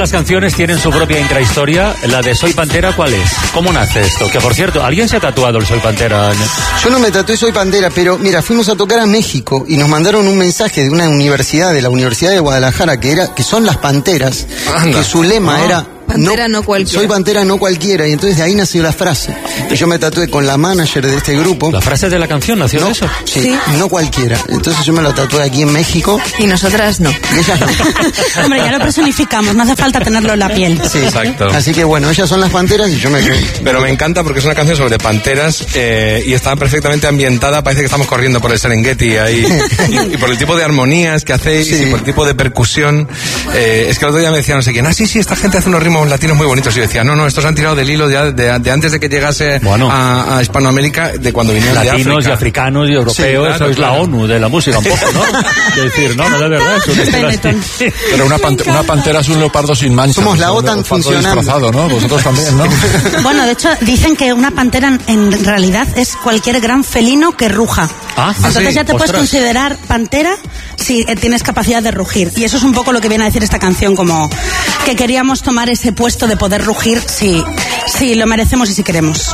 las canciones tienen su propia intrahistoria. La de Soy Pantera, ¿cuál es? ¿Cómo nace esto? Que por cierto, ¿alguien se ha tatuado el Soy Pantera? Yo no me tatué Soy Pantera, pero mira, fuimos a tocar a México y nos mandaron un mensaje de una universidad, de la Universidad de Guadalajara, que son las Panteras, que su lema era... Pantera no cualquiera. Soy Pantera no cualquiera, y entonces de ahí nació la frase. Y yo me tatué con la manager de este grupo. ¿La frase de la canción nació de eso? Sí, no cualquiera. Entonces yo me la tatué aquí en México. Y nosotras no. Y ellas no. Hombre, ya lo personificamos, no hace falta tenerlo en la piel. Sí, exacto. Así que bueno, ellas son las panteras y yo me... Pero me encanta porque es una canción sobre panteras y está perfectamente ambientada, parece que estamos corriendo por el Serengeti ahí, y por el tipo de armonías que hacéis, sí, y por el tipo de percusión. Es que el otro día me decía no sé quién, sí, esta gente hace unos ritmos latinos muy bonitos, y yo decía, no, estos han tirado del hilo de antes de que llegase a Hispanoamérica, de cuando vinieron de África. Latinos y africanos y europeos, sí, claro, sois la ONU de la música un poco, ¿no? Es decir, no, de verdad, es un estilo así. Pero una pantera es un leopardo sin manchas. Somos la OTAN funcionando. ¿No? Vosotros también, ¿no? Bueno, de hecho, dicen que una pantera en realidad es cualquier gran felino que ruja. Entonces ya te puedes considerar pantera si tienes capacidad de rugir. Y eso es un poco lo que viene a decir esta canción, como que queríamos tomar ese puesto de poder rugir si lo merecemos y si queremos.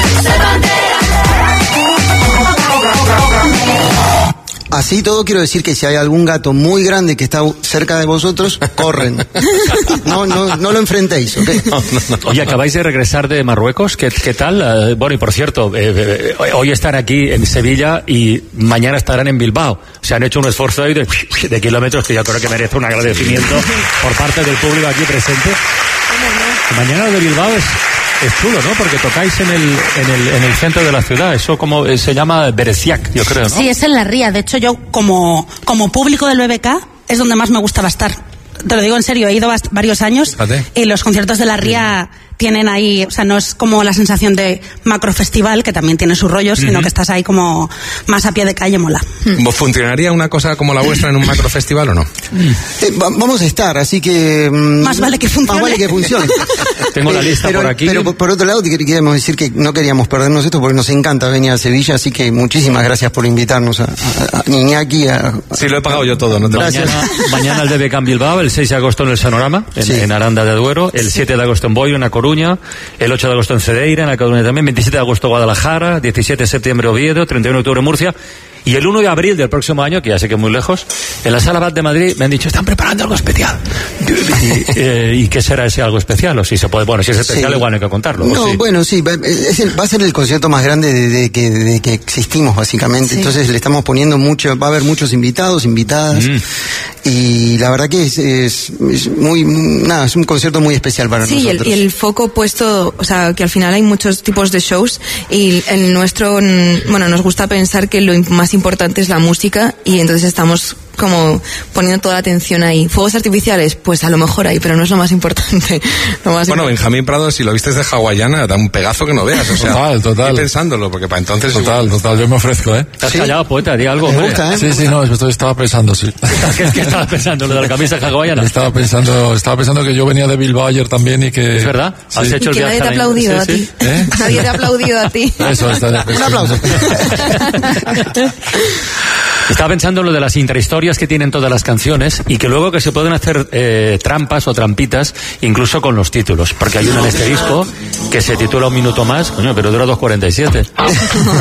Así todo quiero decir que si hay algún gato muy grande que está cerca de vosotros, corren. No lo enfrentéis, ¿ok? No. Oye, acabáis de regresar de Marruecos, ¿qué tal? Bueno, y por cierto, hoy están aquí en Sevilla y mañana estarán en Bilbao. Se han hecho un esfuerzo ahí de kilómetros que yo creo que merece un agradecimiento por parte del público aquí presente. Mañana lo de Bilbao es chulo, ¿no? Porque tocáis en el centro de la ciudad. Eso como se llama Bereciac, yo creo, ¿no? Sí, es en La Ría. De hecho, yo como público del BBK es donde más me gustaba estar. Te lo digo en serio, he ido varios años. Fíjate. Y los conciertos de La Ría tienen ahí, o sea, no es como la sensación de macrofestival, que también tiene sus rollos, sino que estás ahí como más a pie de calle, mola. ¿Funcionaría una cosa como la vuestra en un macrofestival o no? Vamos a estar, así que... Más vale que funcione. Más vale que funcione. Tengo la lista por aquí. Pero por otro lado, queríamos decir que no queríamos perdernos esto porque nos encanta venir a Sevilla, así que muchísimas gracias por invitarnos a Iñaki. Sí, lo he pagado yo todo, no te gracias. Mañana el BBK en Bilbao, el 6 de agosto en el Sonorama, en Aranda de Duero, el 7 de agosto en Boio, en A Coruña, el 8 de agosto en Cedeira, en La Coruña también, 27 de agosto Guadalajara, 17 de septiembre Oviedo, 31 de octubre Murcia. Y el 1 de abril del próximo año, que ya sé que es muy lejos, en la Sala Bat de Madrid me han dicho, están preparando algo especial. ¿Y qué será ese algo especial? O si se puede, bueno, si es especial igual no hay que contarlo. No, bueno, sí, va a ser el concierto más grande de que existimos, básicamente. Sí. Entonces le estamos poniendo mucho, va a haber muchos invitados, invitadas. Y la verdad que es un concierto muy especial para nosotros. Sí, y el foco puesto, o sea, que al final hay muchos tipos de shows y el nuestro, bueno, nos gusta pensar que lo más importante es la música y entonces estamos como poniendo toda la atención ahí. ¿Fuegos artificiales? Pues a lo mejor hay, pero no es lo más importante. Benjamín Prado, si lo vistes de hawaiana, da un pegazo que no veas. O sea, total. Estoy pensándolo, porque para entonces... Total, yo me ofrezco, ¿eh? ¿Te has callado, poeta? Di algo. Me gusta, ¿eh? Sí, no, estaba pensando, sí. ¿Qué estabas pensando? ¿Lo de la camisa hawaiana? Estaba pensando que yo venía de Bilbao ayer también y que... ¿Es verdad? Sí. ¿Has hecho el viaje? Nadie te ha aplaudido a ti. ¿Eh? Nadie te ha aplaudido a ti. Eso, un aplauso. Estaba pensando en lo de las intrahistorias que tienen todas las canciones y que luego que se pueden hacer trampas o trampitas incluso con los títulos, porque hay una en este disco que se titula Un minuto más, coño, pero dura 2:47.